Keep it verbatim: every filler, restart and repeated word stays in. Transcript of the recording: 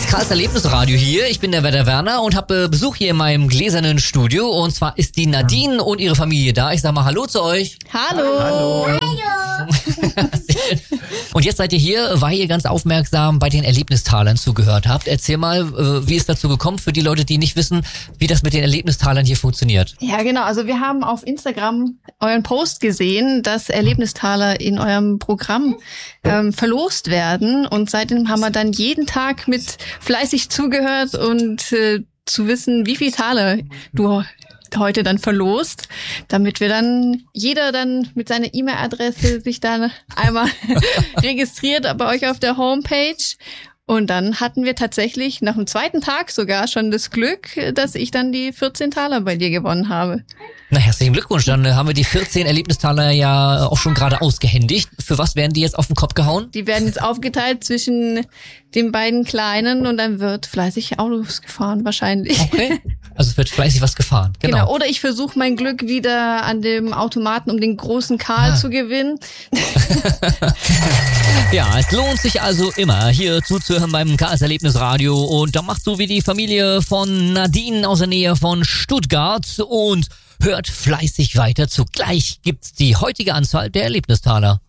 Karls Erlebnisradio hier. Ich bin der Werder Werner und habe äh, Besuch hier in meinem gläsernen Studio. Und zwar ist die Nadine und ihre Familie da. Ich sag mal Hallo zu euch. Hallo. Hallo. Und jetzt seid ihr hier, weil ihr ganz aufmerksam bei den Erlebnistalern zugehört habt. Erzähl mal, äh, wie ist dazu gekommen für die Leute, die nicht wissen, wie das mit den Erlebnistalern hier funktioniert. Ja, genau. Also wir haben auf Instagram euren Post gesehen, dass Erlebnistaler in eurem Programm ähm, verlost werden. Und seitdem haben wir dann jeden Tag mit fleißig zugehört und äh, zu wissen, wie viele Taler du heute dann verlost, damit wir dann, jeder dann mit seiner E-Mail-Adresse sich dann einmal registriert bei euch auf der Homepage. Und dann hatten wir tatsächlich nach dem zweiten Tag sogar schon das Glück, dass ich dann die vierzehn Taler bei dir gewonnen habe. Na, herzlichen Glückwunsch. Dann äh, haben wir die vierzehn Erlebnistaler ja auch schon gerade ausgehändigt. Für was werden die jetzt auf den Kopf gehauen? Die werden jetzt aufgeteilt zwischen den beiden Kleinen und dann wird fleißig Autos gefahren wahrscheinlich. Okay. Also es wird fleißig was gefahren. Genau. Genau. Oder ich versuche mein Glück wieder an dem Automaten, um den großen Karl ah. zu gewinnen. Ja, es lohnt sich also immer, hier zuzuhören beim Karls Erlebnisradio. Und da macht so wie die Familie von Nadine aus der Nähe von Stuttgart und hört fleißig weiter zu. Gleich gibt's die heutige Anzahl der Erlebnistaler.